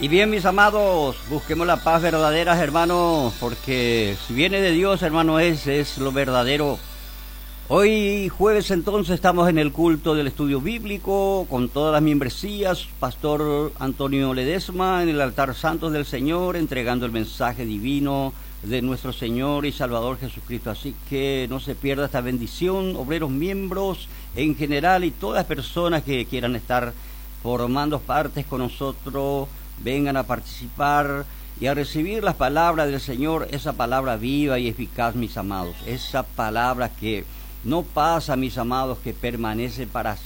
Y bien, mis amados, busquemos la paz verdadera, hermanos, porque si viene de Dios, hermano, es lo verdadero. Hoy jueves entonces estamos en el culto del estudio bíblico con todas las membresías, Pastor Antonio Ledesma en el altar santo del Señor, entregando el mensaje divino de nuestro Señor y Salvador Jesucristo. Así que no se pierda esta bendición, obreros, miembros en general y todas las personas que quieran estar formando partes con nosotros, vengan a participar y a recibir las palabras del Señor, esa palabra viva y eficaz, mis amados, esa palabra que no pasa, mis amados, que permanece para